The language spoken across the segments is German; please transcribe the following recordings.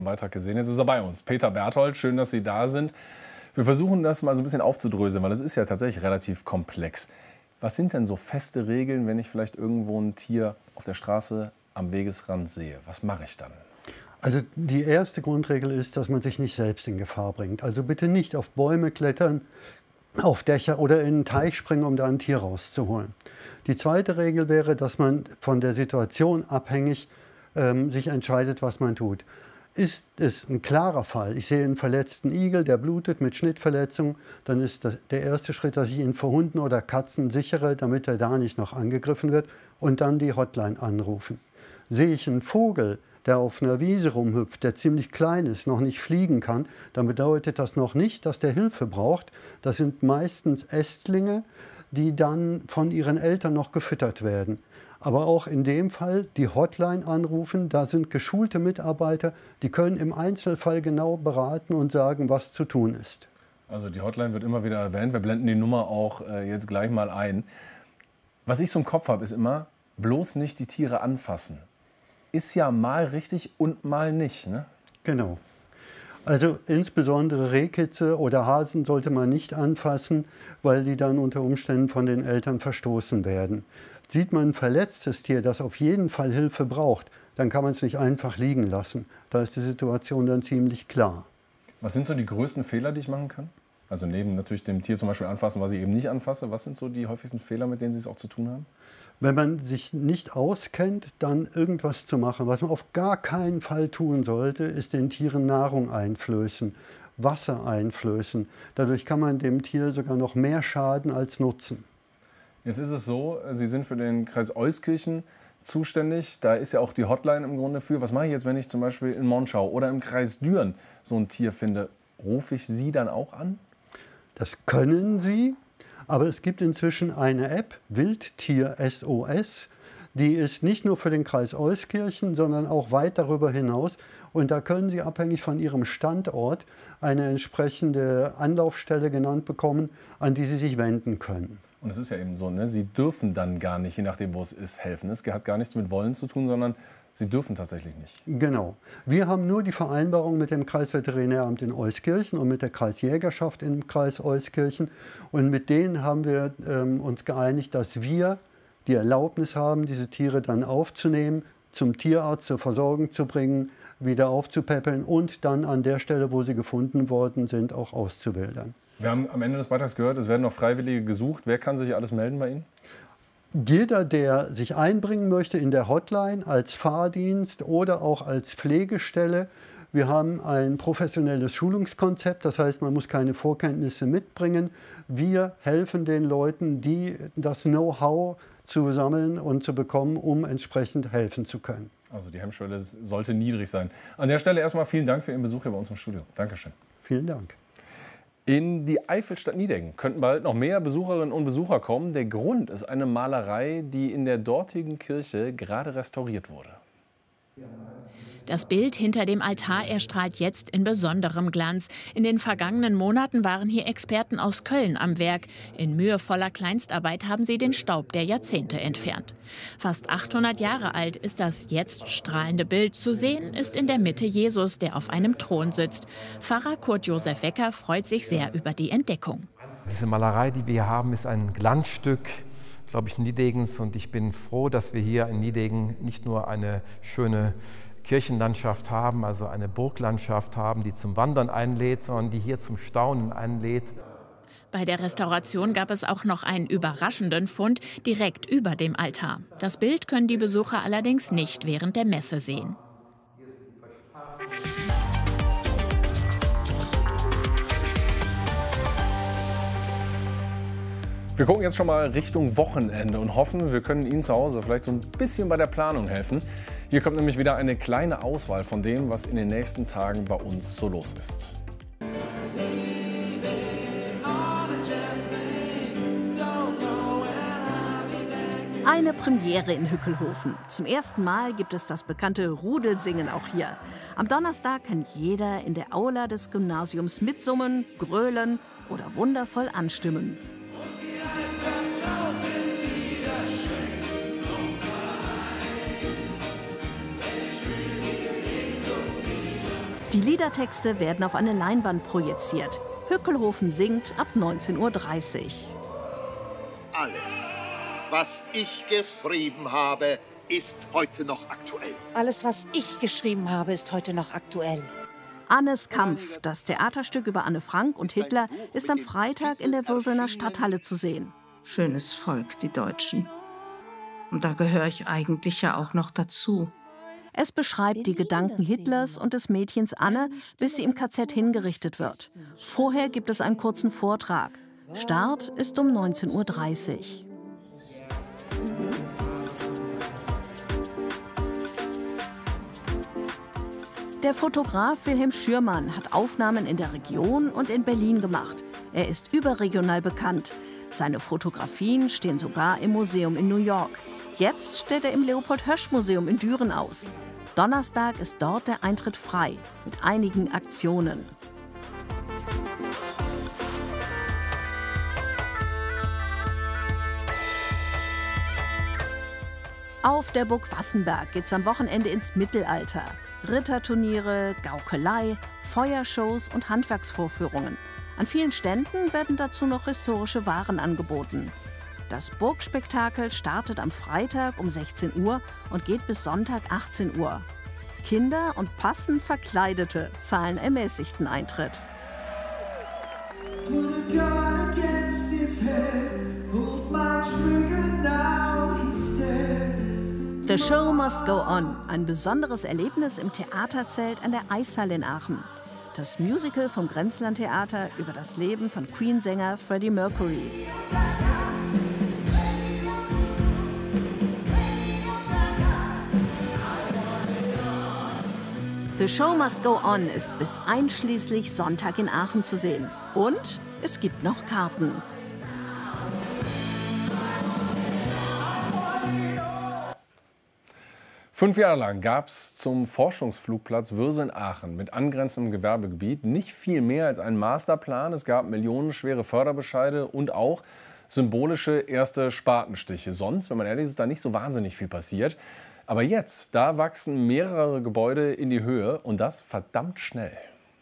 Beitrag gesehen. Jetzt ist er bei uns. Peter Berthold, schön, dass Sie da sind. Wir versuchen das mal so ein bisschen aufzudröseln, weil es ist ja tatsächlich relativ komplex. Was sind denn so feste Regeln, wenn ich vielleicht irgendwo ein Tier auf der Straße am Wegesrand sehe? Was mache ich dann? Also die erste Grundregel ist, dass man sich nicht selbst in Gefahr bringt. Also bitte nicht auf Bäume klettern, auf Dächer oder in einen Teich springen, um da ein Tier rauszuholen. Die zweite Regel wäre, dass man von der Situation abhängig sich entscheidet, was man tut. Ist es ein klarer Fall, ich sehe einen verletzten Igel, der blutet mit Schnittverletzung, dann ist der erste Schritt, dass ich ihn vor Hunden oder Katzen sichere, damit er da nicht noch angegriffen wird, und dann die Hotline anrufen. Sehe ich einen Vogel, der auf einer Wiese rumhüpft, der ziemlich klein ist, noch nicht fliegen kann, dann bedeutet das noch nicht, dass der Hilfe braucht. Das sind meistens Ästlinge, die dann von ihren Eltern noch gefüttert werden. Aber auch in dem Fall die Hotline anrufen, da sind geschulte Mitarbeiter, die können im Einzelfall genau beraten und sagen, was zu tun ist. Also die Hotline wird immer wieder erwähnt, wir blenden die Nummer auch jetzt gleich mal ein. Was ich so im Kopf habe, ist immer, bloß nicht die Tiere anfassen. Ist ja mal richtig und mal nicht, ne? Genau. Also insbesondere Rehkitze oder Hasen sollte man nicht anfassen, weil die dann unter Umständen von den Eltern verstoßen werden. Sieht man ein verletztes Tier, das auf jeden Fall Hilfe braucht, dann kann man es nicht einfach liegen lassen. Da ist die Situation dann ziemlich klar. Was sind so die größten Fehler, die ich machen kann? Also neben natürlich dem Tier zum Beispiel anfassen, was ich eben nicht anfasse. Was sind so die häufigsten Fehler, mit denen Sie es auch zu tun haben? Wenn man sich nicht auskennt, dann irgendwas zu machen. Was man auf gar keinen Fall tun sollte, ist den Tieren Nahrung einflößen, Wasser einflößen. Dadurch kann man dem Tier sogar noch mehr schaden als Nutzen. Jetzt ist es so, Sie sind für den Kreis Euskirchen zuständig. Da ist ja auch die Hotline im Grunde für. Was mache ich jetzt, wenn ich zum Beispiel in Monschau oder im Kreis Düren so ein Tier finde? Rufe ich Sie dann auch an? Das können Sie, aber es gibt inzwischen eine App, Wildtier SOS. Die ist nicht nur für den Kreis Euskirchen, sondern auch weit darüber hinaus. Und da können Sie abhängig von Ihrem Standort eine entsprechende Anlaufstelle genannt bekommen, an die Sie sich wenden können. Und es ist ja eben so, ne? Sie dürfen dann gar nicht, je nachdem, wo es ist, helfen. Es hat gar nichts mit Wollen zu tun, sondern Sie dürfen tatsächlich nicht. Genau. Wir haben nur die Vereinbarung mit dem Kreisveterinäramt in Euskirchen und mit der Kreisjägerschaft im Kreis Euskirchen. Und mit denen haben wir uns geeinigt, dass wir die Erlaubnis haben, diese Tiere dann aufzunehmen, zum Tierarzt zur Versorgung zu bringen, wieder aufzupäppeln und dann an der Stelle, wo sie gefunden worden sind, auch auszuwildern. Wir haben am Ende des Beitrags gehört, es werden noch Freiwillige gesucht. Wer kann sich alles melden bei Ihnen? Jeder, der sich einbringen möchte in der Hotline als Fahrdienst oder auch als Pflegestelle. Wir haben ein professionelles Schulungskonzept, das heißt, man muss keine Vorkenntnisse mitbringen. Wir helfen den Leuten, die das Know-how zu sammeln und zu bekommen, um entsprechend helfen zu können. Also die Hemmschwelle sollte niedrig sein. An der Stelle erstmal vielen Dank für Ihren Besuch hier bei uns im Studio. Dankeschön. Vielen Dank. In die Eifelstadt Niedeggen könnten bald noch mehr Besucherinnen und Besucher kommen. Der Grund ist eine Malerei, die in der dortigen Kirche gerade restauriert wurde. Das Bild hinter dem Altar erstrahlt jetzt in besonderem Glanz. In den vergangenen Monaten waren hier Experten aus Köln am Werk. In mühevoller Kleinstarbeit haben sie den Staub der Jahrzehnte entfernt. Fast 800 Jahre alt ist das jetzt strahlende Bild. Zu sehen ist in der Mitte Jesus, der auf einem Thron sitzt. Pfarrer Kurt Josef Wecker freut sich sehr über die Entdeckung. Diese Malerei, die wir hier haben, ist ein Glanzstück, glaube ich, Niedegens. Und ich bin froh, dass wir hier in Niedegen nicht nur eine schöne Kirchenlandschaft haben, also eine Burglandschaft haben, die zum Wandern einlädt, sondern die hier zum Staunen einlädt. Bei der Restauration gab es auch noch einen überraschenden Fund direkt über dem Altar. Das Bild können die Besucher allerdings nicht während der Messe sehen. Wir gucken jetzt schon mal Richtung Wochenende und hoffen, wir können Ihnen zu Hause vielleicht so ein bisschen bei der Planung helfen. Hier kommt nämlich wieder eine kleine Auswahl von dem, was in den nächsten Tagen bei uns so los ist. Eine Premiere in Hückelhofen. Zum ersten Mal gibt es das bekannte Rudelsingen auch hier. Am Donnerstag kann jeder in der Aula des Gymnasiums mitsummen, grölen oder wundervoll anstimmen. Die Liedertexte werden auf eine Leinwand projiziert. Hückelhofen singt ab 19:30 Uhr. Alles, was ich geschrieben habe, ist heute noch aktuell. Alles, was ich geschrieben habe, ist heute noch aktuell. Annes Kampf, das Theaterstück über Anne Frank und Hitler, ist am Freitag in der Würsener Stadthalle zu sehen. Schönes Volk, die Deutschen. Und da gehöre ich eigentlich ja auch noch dazu. Es beschreibt die Gedanken Hitlers und des Mädchens Anne, bis sie im KZ hingerichtet wird. Vorher gibt es einen kurzen Vortrag. Start ist um 19:30 Uhr. Der Fotograf Wilhelm Schürmann hat Aufnahmen in der Region und in Berlin gemacht. Er ist überregional bekannt. Seine Fotografien stehen sogar im Museum in New York. Jetzt stellt er im Leopold-Hirsch-Museum in Düren aus. Donnerstag ist dort der Eintritt frei, mit einigen Aktionen. Auf der Burg Wassenberg geht's am Wochenende ins Mittelalter. Ritterturniere, Gaukelei, Feuershows und Handwerksvorführungen. An vielen Ständen werden dazu noch historische Waren angeboten. Das Burgspektakel startet am Freitag um 16 Uhr und geht bis Sonntag 18 Uhr. Kinder und passend Verkleidete zahlen ermäßigten Eintritt. The Show Must Go On, ein besonderes Erlebnis im Theaterzelt an der Eishalle in Aachen. Das Musical vom Grenzlandtheater über das Leben von Queen-Sänger Freddie Mercury. The Show Must Go On ist bis einschließlich Sonntag in Aachen zu sehen. Und es gibt noch Karten. Fünf Jahre lang gab es zum Forschungsflugplatz Würseln-Aachen mit angrenzendem Gewerbegebiet nicht viel mehr als einen Masterplan. Es gab millionenschwere Förderbescheide und auch symbolische erste Spatenstiche. Sonst, wenn man ehrlich ist, da nicht so wahnsinnig viel passiert. Aber jetzt, da wachsen mehrere Gebäude in die Höhe und das verdammt schnell.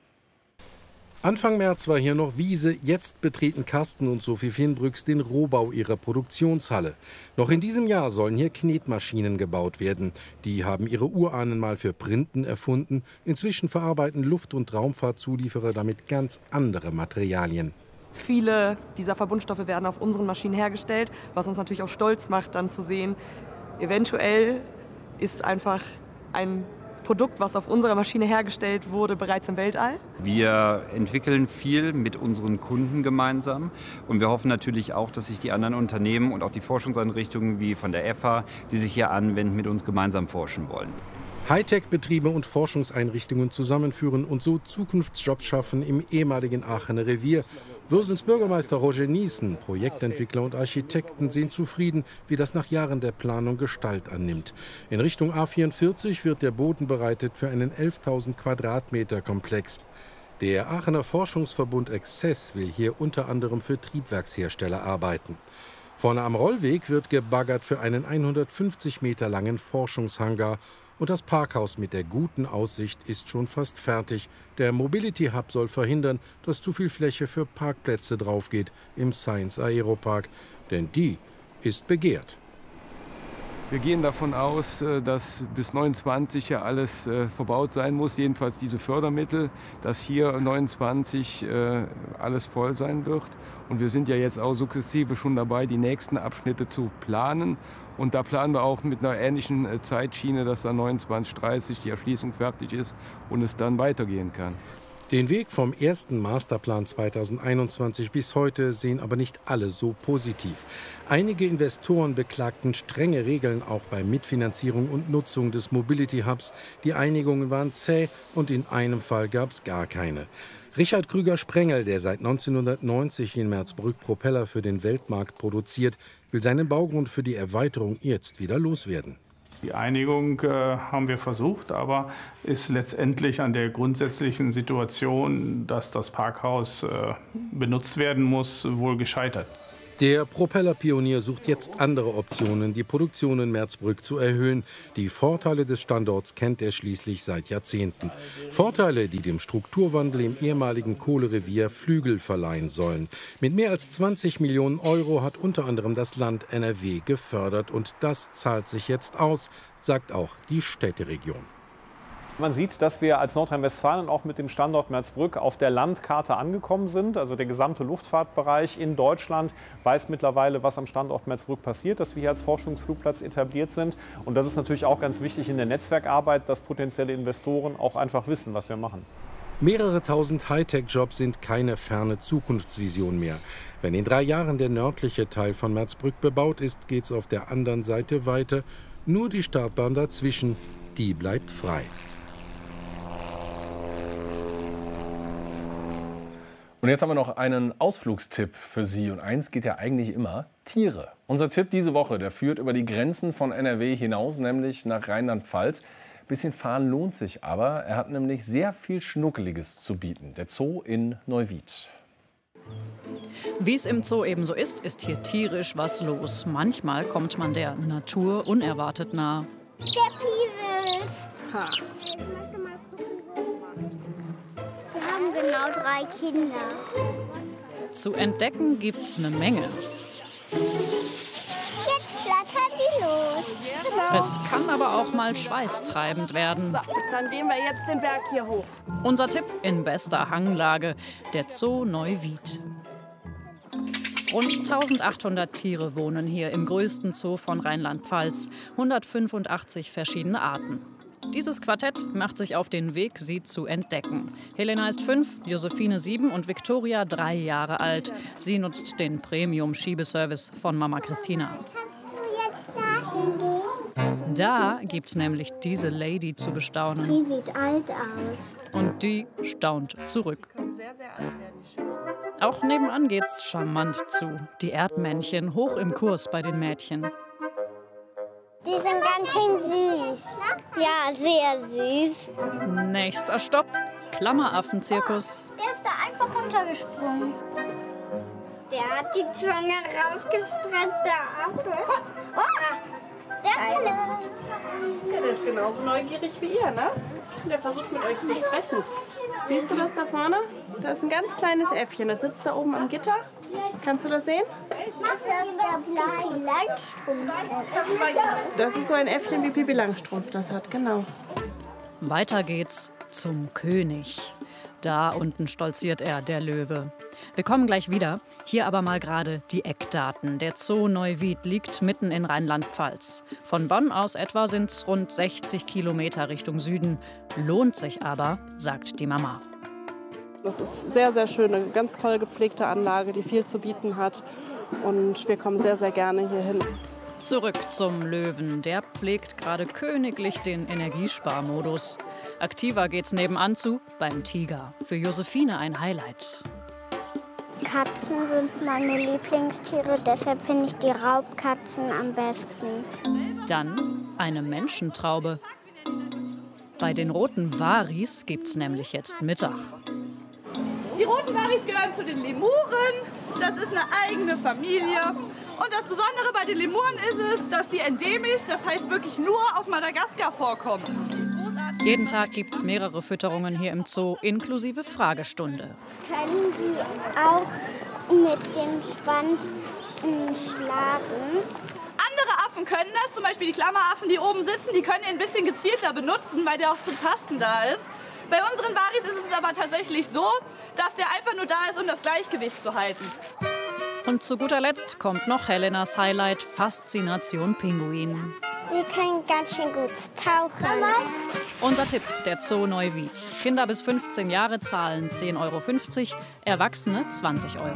Anfang März war hier noch Wiese, jetzt betreten Carsten und Sophie Fienbrücks den Rohbau ihrer Produktionshalle. Noch in diesem Jahr sollen hier Knetmaschinen gebaut werden. Die haben ihre Urahnen mal für Printen erfunden. Inzwischen verarbeiten Luft- und Raumfahrtzulieferer damit ganz andere Materialien. Viele dieser Verbundstoffe werden auf unseren Maschinen hergestellt, was uns natürlich auch stolz macht, dann zu sehen, eventuell ist einfach ein Produkt, was auf unserer Maschine hergestellt wurde, bereits im Weltall. Wir entwickeln viel mit unseren Kunden gemeinsam und wir hoffen natürlich auch, dass sich die anderen Unternehmen und auch die Forschungseinrichtungen wie von der FH, die sich hier anwenden, mit uns gemeinsam forschen wollen. Hightech-Betriebe und Forschungseinrichtungen zusammenführen und so Zukunftsjobs schaffen im ehemaligen Aachener Revier. Würsels Bürgermeister Roger Niesen, Projektentwickler und Architekten sind zufrieden, wie das nach Jahren der Planung Gestalt annimmt. In Richtung A44 wird der Boden bereitet für einen 11.000 Quadratmeter Komplex. Der Aachener Forschungsverbund Exzess will hier unter anderem für Triebwerkshersteller arbeiten. Vorne am Rollweg wird gebaggert für einen 150 Meter langen Forschungshangar. Und das Parkhaus mit der guten Aussicht ist schon fast fertig. Der Mobility Hub soll verhindern, dass zu viel Fläche für Parkplätze draufgeht im Science Aeropark. Denn die ist begehrt. Wir gehen davon aus, dass bis 29 ja alles verbaut sein muss, jedenfalls diese Fördermittel, dass hier 29 alles voll sein wird. Und wir sind ja jetzt auch sukzessive schon dabei, die nächsten Abschnitte zu planen. Und da planen wir auch mit einer ähnlichen Zeitschiene, dass dann 29:30 die Erschließung fertig ist und es dann weitergehen kann. Den Weg vom ersten Masterplan 2021 bis heute sehen aber nicht alle so positiv. Einige Investoren beklagten strenge Regeln auch bei Mitfinanzierung und Nutzung des Mobility Hubs. Die Einigungen waren zäh und in einem Fall gab es gar keine. Richard Krüger-Sprengel, der seit 1990 in Merzbrück Propeller für den Weltmarkt produziert, will seinen Baugrund für die Erweiterung jetzt wieder loswerden. Die Einigung haben wir versucht, aber ist letztendlich an der grundsätzlichen Situation, dass das Parkhaus benutzt werden muss, wohl gescheitert. Der Propellerpionier sucht jetzt andere Optionen, die Produktion in Merzbrück zu erhöhen. Die Vorteile des Standorts kennt er schließlich seit Jahrzehnten. Vorteile, die dem Strukturwandel im ehemaligen Kohlerevier Flügel verleihen sollen. Mit mehr als 20 Millionen Euro hat unter anderem das Land NRW gefördert. Und das zahlt sich jetzt aus, sagt auch die Städteregion. Man sieht, dass wir als Nordrhein-Westfalen auch mit dem Standort Merzbrück auf der Landkarte angekommen sind. Also der gesamte Luftfahrtbereich in Deutschland weiß mittlerweile, was am Standort Merzbrück passiert, dass wir hier als Forschungsflugplatz etabliert sind. Und das ist natürlich auch ganz wichtig in der Netzwerkarbeit, dass potenzielle Investoren auch einfach wissen, was wir machen. Mehrere tausend Hightech-Jobs sind keine ferne Zukunftsvision mehr. Wenn in 3 Jahren der nördliche Teil von Merzbrück bebaut ist, geht es auf der anderen Seite weiter. Nur die Startbahn dazwischen, die bleibt frei. Und jetzt haben wir noch einen Ausflugstipp für Sie. Und eins geht ja eigentlich immer: Tiere. Unser Tipp diese Woche, der führt über die Grenzen von NRW hinaus, nämlich nach Rheinland-Pfalz. Bisschen fahren lohnt sich aber. Er hat nämlich sehr viel Schnuckeliges zu bieten. Der Zoo in Neuwied. Wie es im Zoo eben so ist hier tierisch was los. Manchmal kommt man der Natur unerwartet nah. Der pieselt. Ha. Wir haben genau 3 Kinder. Zu entdecken gibt's eine Menge. Jetzt flattern die los. Genau. Es kann aber auch mal schweißtreibend werden. So, dann gehen wir jetzt den Berg hier hoch. Unser Tipp in bester Hanglage, der Zoo Neuwied. Rund 1800 Tiere wohnen hier im größten Zoo von Rheinland-Pfalz. 185 verschiedene Arten. Dieses Quartett macht sich auf den Weg, sie zu entdecken. Helena ist 5, Josephine 7 und Victoria 3 Jahre alt. Sie nutzt den Premium-Schiebeservice von Mama Christina. Kannst du jetzt dahin gehen? Da gibt's nämlich diese Lady zu bestaunen. Die sieht alt aus. Und die staunt zurück. Auch nebenan geht's charmant zu. Die Erdmännchen hoch im Kurs bei den Mädchen. Die sind ganz schön süß. Ja, sehr süß. Nächster Stopp, Klammeraffenzirkus. Der ist da einfach runtergesprungen. Der hat die Zunge rausgestreckt, der Affe. Oh, der Pille. Ja, der ist genauso neugierig wie ihr, ne? Der versucht mit euch zu sprechen. Siehst du das da vorne? Da ist ein ganz kleines Äffchen. Das sitzt da oben am Gitter. Kannst du das sehen? Das ist der Pipi Langstrumpf. Das ist so ein Äffchen, wie Pipi Langstrumpf das hat, genau. Weiter geht's zum König. Da unten stolziert er, der Löwe. Wir kommen gleich wieder. Hier aber mal gerade die Eckdaten. Der Zoo Neuwied liegt mitten in Rheinland-Pfalz. Von Bonn aus etwa sind es rund 60 Kilometer Richtung Süden. Lohnt sich aber, sagt die Mama. Das ist sehr, sehr schön, eine ganz toll gepflegte Anlage, die viel zu bieten hat. Und wir kommen sehr, sehr gerne hier hin. Zurück zum Löwen. Der pflegt gerade königlich den Energiesparmodus. Aktiver geht's nebenan zu beim Tiger. Für Josephine ein Highlight. Katzen sind meine Lieblingstiere, deshalb finde ich die Raubkatzen am besten. Dann eine Menschentraube. Bei den roten Waris gibt's nämlich jetzt Mittag. Die roten Waris gehören zu den Lemuren. Das ist eine eigene Familie. Und das Besondere bei den Lemuren ist es, dass sie endemisch, das heißt wirklich nur auf Madagaskar vorkommen. Jeden Tag gibt es mehrere Fütterungen hier im Zoo, inklusive Fragestunde. Können Sie auch mit dem Schwanz schlagen? Andere Affen können das, zum Beispiel die Klammeraffen, die oben sitzen, die können ihn ein bisschen gezielter benutzen, weil der auch zum Tasten da ist. Bei unseren Waris ist es aber tatsächlich so, dass der einfach nur da ist, um das Gleichgewicht zu halten. Und zu guter Letzt kommt noch Helenas Highlight, Faszination Pinguin. Die können ganz schön gut tauchen. Unser Tipp, der Zoo Neuwied. Kinder bis 15 Jahre zahlen 10,50 €, Erwachsene 20 €.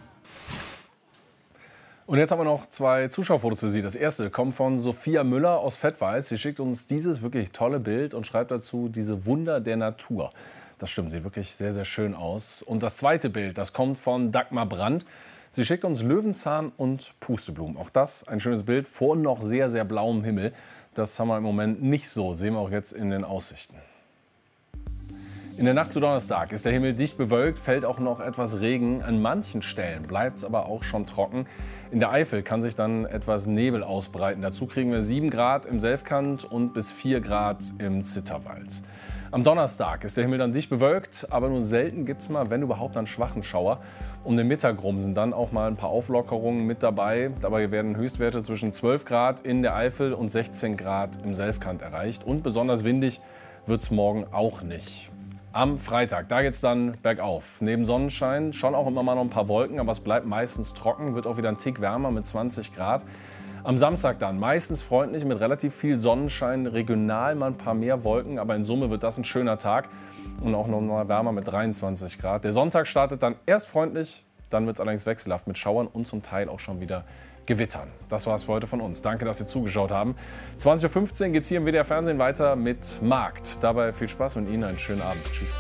Und jetzt haben wir noch 2 Zuschauerfotos für Sie. Das erste kommt von Sophia Müller aus Fettweiß. Sie schickt uns dieses wirklich tolle Bild und schreibt dazu, diese Wunder der Natur. Das stimmt, sieht wirklich sehr, sehr schön aus. Und das zweite Bild, das kommt von Dagmar Brandt. Sie schickt uns Löwenzahn und Pusteblumen. Auch das ein schönes Bild vor noch sehr, sehr blauem Himmel. Das haben wir im Moment nicht so, sehen wir auch jetzt in den Aussichten. In der Nacht zu Donnerstag ist der Himmel dicht bewölkt, fällt auch noch etwas Regen. An manchen Stellen bleibt es aber auch schon trocken. In der Eifel kann sich dann etwas Nebel ausbreiten. Dazu kriegen wir 7 Grad im Selfkant und bis 4 Grad im Zitterwald. Am Donnerstag ist der Himmel dann dicht bewölkt, aber nur selten gibt es mal, wenn überhaupt, einen schwachen Schauer. Um den Mittag rum sind dann auch mal ein paar Auflockerungen mit dabei. Dabei werden Höchstwerte zwischen 12 Grad in der Eifel und 16 Grad im Selfkant erreicht. Und besonders windig wird es morgen auch nicht. Am Freitag, da geht es dann bergauf. Neben Sonnenschein schon auch immer mal noch ein paar Wolken, aber es bleibt meistens trocken, wird auch wieder ein Tick wärmer mit 20 Grad. Am Samstag dann meistens freundlich mit relativ viel Sonnenschein, regional mal ein paar mehr Wolken, aber in Summe wird das ein schöner Tag und auch noch mal wärmer mit 23 Grad. Der Sonntag startet dann erst freundlich, dann wird es allerdings wechselhaft mit Schauern und zum Teil auch schon wieder Gewittern. Das war es für heute von uns. Danke, dass Sie zugeschaut haben. 20:15 Uhr geht es hier im WDR Fernsehen weiter mit Markt. Dabei viel Spaß und Ihnen einen schönen Abend. Tschüss.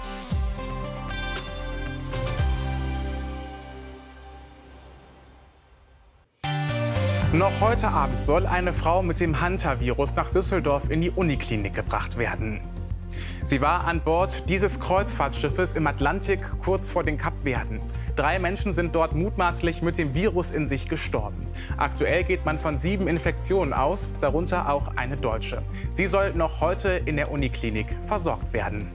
Noch heute Abend soll eine Frau mit dem Hunter-Virus nach Düsseldorf in die Uniklinik gebracht werden. Sie war an Bord dieses Kreuzfahrtschiffes im Atlantik kurz vor den Kapverden. 3 Menschen sind dort mutmaßlich mit dem Virus in sich gestorben. Aktuell geht man von 7 Infektionen aus, darunter auch eine Deutsche. Sie soll noch heute in der Uniklinik versorgt werden.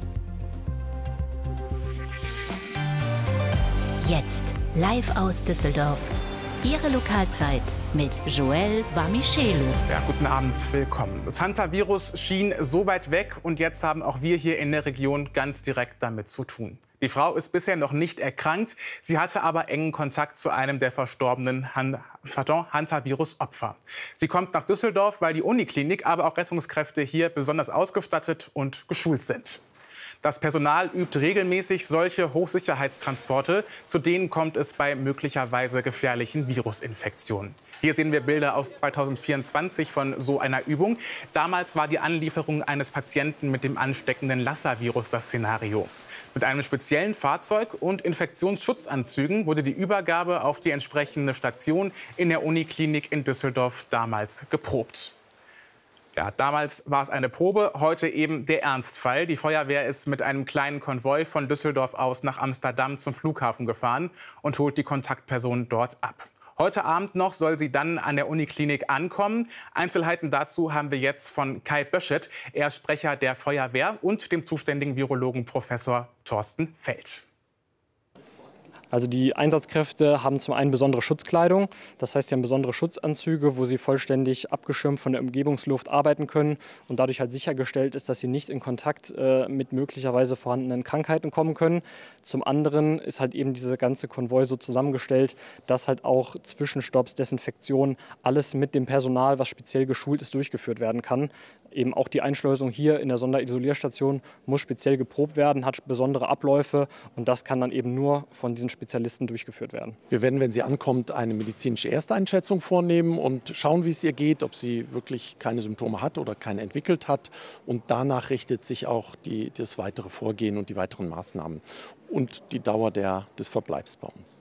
Jetzt live aus Düsseldorf. Ihre Lokalzeit mit Joël Bamichelu. Ja, guten Abend, willkommen. Das Hunter-Virus schien so weit weg und jetzt haben auch wir hier in der Region ganz direkt damit zu tun. Die Frau ist bisher noch nicht erkrankt, sie hatte aber engen Kontakt zu einem der verstorbenen Hunter-Virus-Opfer. Sie kommt nach Düsseldorf, weil die Uniklinik, aber auch Rettungskräfte hier besonders ausgestattet und geschult sind. Das Personal übt regelmäßig solche Hochsicherheitstransporte. Zu denen kommt es bei möglicherweise gefährlichen Virusinfektionen. Hier sehen wir Bilder aus 2024 von so einer Übung. Damals war die Anlieferung eines Patienten mit dem ansteckenden Lassa-Virus das Szenario. Mit einem speziellen Fahrzeug und Infektionsschutzanzügen wurde die Übergabe auf die entsprechende Station in der Uniklinik in Düsseldorf damals geprobt. Ja, damals war es eine Probe, heute eben der Ernstfall. Die Feuerwehr ist mit einem kleinen Konvoi von Düsseldorf aus nach Amsterdam zum Flughafen gefahren und holt die Kontaktperson dort ab. Heute Abend noch soll sie dann an der Uniklinik ankommen. Einzelheiten dazu haben wir jetzt von Kai Böschet. Er ist Sprecher der Feuerwehr und dem zuständigen Virologen Professor Thorsten Feld. Also die Einsatzkräfte haben zum einen besondere Schutzkleidung, das heißt, sie haben besondere Schutzanzüge, wo sie vollständig abgeschirmt von der Umgebungsluft arbeiten können und dadurch halt sichergestellt ist, dass sie nicht in Kontakt mit möglicherweise vorhandenen Krankheiten kommen können. Zum anderen ist halt eben dieser ganze Konvoi so zusammengestellt, dass halt auch Zwischenstopps, Desinfektion, alles mit dem Personal, was speziell geschult ist, durchgeführt werden kann. Eben auch die Einschleusung hier in der Sonderisolierstation muss speziell geprobt werden, hat besondere Abläufe und das kann dann eben nur von diesen Spezialisten durchgeführt werden. Wir werden, wenn sie ankommt, eine medizinische Ersteinschätzung vornehmen und schauen, wie es ihr geht, ob sie wirklich keine Symptome hat oder keine entwickelt hat. Und danach richtet sich auch das weitere Vorgehen und die weiteren Maßnahmen und die Dauer des Verbleibs bei uns.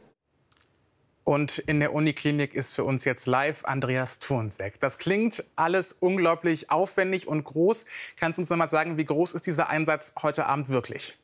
Und in der Uniklinik ist für uns jetzt live Andreas Thurnsek. Das klingt alles unglaublich aufwendig und groß. Kannst du uns noch mal sagen, wie groß ist dieser Einsatz heute Abend wirklich?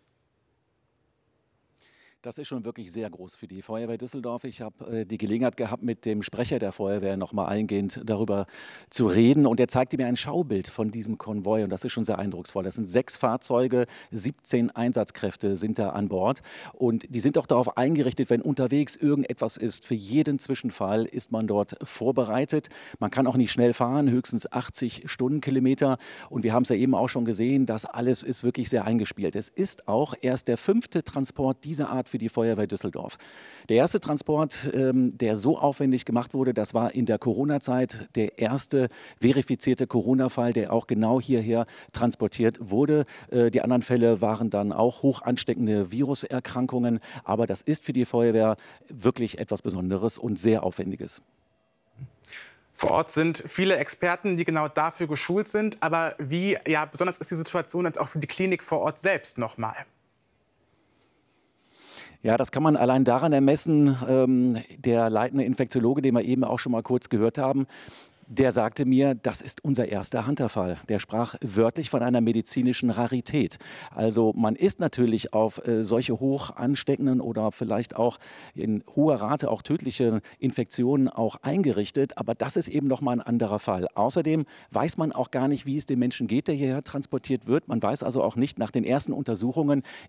Das ist schon wirklich sehr groß für die Feuerwehr Düsseldorf. Ich habe die Gelegenheit gehabt, mit dem Sprecher der Feuerwehr noch mal eingehend darüber zu reden. Und er zeigte mir ein Schaubild von diesem Konvoi. Und das ist schon sehr eindrucksvoll. Das sind 6 Fahrzeuge, 17 Einsatzkräfte sind da an Bord. Und die sind auch darauf eingerichtet, wenn unterwegs irgendetwas ist. Für jeden Zwischenfall ist man dort vorbereitet. Man kann auch nicht schnell fahren, höchstens 80 Stundenkilometer. Und wir haben es ja eben auch schon gesehen, das alles ist wirklich sehr eingespielt. Es ist auch erst der 5. Transport dieser Art für die Feuerwehr Düsseldorf. Der erste Transport, der so aufwendig gemacht wurde, das war in der Corona-Zeit der erste verifizierte Corona-Fall, der auch genau hierher transportiert wurde. Die anderen Fälle waren dann auch hoch ansteckende Viruserkrankungen. Aber das ist für die Feuerwehr wirklich etwas Besonderes und sehr Aufwendiges. Vor Ort sind viele Experten, die genau dafür geschult sind. Aber wie besonders ist die Situation jetzt auch für die Klinik vor Ort selbst nochmal? Ja, das kann man allein daran ermessen, der leitende Infektiologe, den wir eben auch schon mal kurz gehört haben. Der sagte mir, das ist unser erster Hunter-Fall. Der sprach wörtlich von einer medizinischen Rarität. Also man ist natürlich auf solche hoch ansteckenden oder vielleicht auch in hoher Rate auch tödliche Infektionen auch eingerichtet. Aber das ist eben noch mal ein anderer Fall. Außerdem weiß man auch gar nicht, wie es dem Menschen geht, der hierher transportiert wird. Man weiß also auch nicht nach den ersten Untersuchungen,